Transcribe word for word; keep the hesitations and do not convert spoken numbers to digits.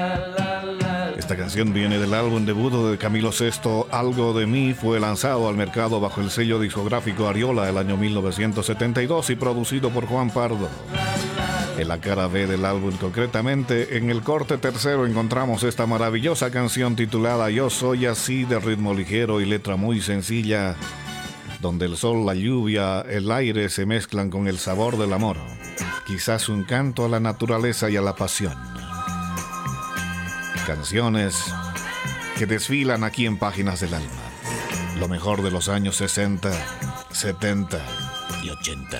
Esta canción viene del álbum debut de Camilo Sesto, Algo de mí. Fue lanzado al mercado bajo el sello discográfico Ariola el año mil novecientos setenta y dos y producido por Juan Pardo. En la cara B del álbum, concretamente en el corte tercero, encontramos esta maravillosa canción titulada Yo Soy Así, de ritmo ligero y letra muy sencilla, donde el sol, la lluvia, el aire se mezclan con el sabor del amor. Quizás un canto a la naturaleza y a la pasión. Canciones que desfilan aquí en Páginas del Alma. Lo mejor de los años sesenta, setenta y ochenta.